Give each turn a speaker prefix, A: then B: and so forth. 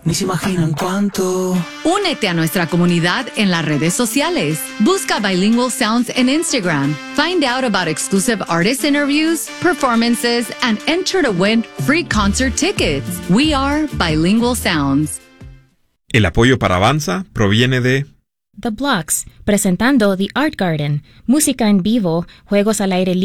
A: Ni se imaginan cuánto.
B: Únete a nuestra comunidad en las redes sociales. Busca Bilingual Sounds en Instagram. Find out about exclusive artist interviews, performances, and enter to win free concert tickets. We are Bilingual Sounds.
C: El apoyo para Avanza proviene de
D: The Blocks, presentando The Art Garden, música en vivo, juegos al aire libre